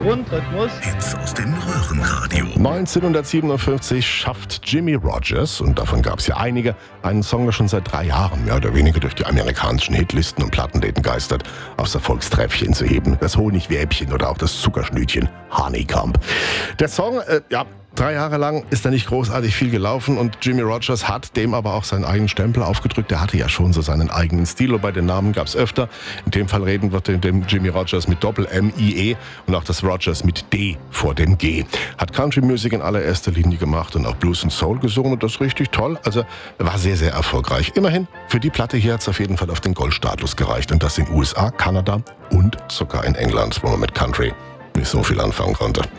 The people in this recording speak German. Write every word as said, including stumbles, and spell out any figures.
Grundrhythmus. Hits aus dem Röhrenradio. neunzehnhundertsiebenundfünfzig schafft Jimmie Rodgers, und davon gab es ja einige, einen Song, der schon seit drei Jahren mehr oder weniger durch die amerikanischen Hitlisten und Plattenläden geistert, aufs Erfolgstreppchen zu heben. Das Honigwäbchen oder auch das Zuckerschnütchen Honeycomb. Der Song, äh, ja, drei Jahre lang ist er nicht großartig viel gelaufen und Jimmie Rodgers hat dem aber auch seinen eigenen Stempel aufgedrückt. Er hatte ja schon so seinen eigenen Stil, und bei den Namen gab es öfter. In dem Fall reden wir dem Jimmie Rodgers mit Doppel-M I E und auch das Rodgers mit D vor dem G. Hat Country Music in allererster Linie gemacht und auch Blues und Soul gesungen, und das richtig toll. Also war sehr, sehr erfolgreich. Immerhin, für die Platte hier hat es auf jeden Fall auf den Goldstatus gereicht, und das in U S A, Kanada und sogar in England, wo man mit Country nicht so viel anfangen konnte.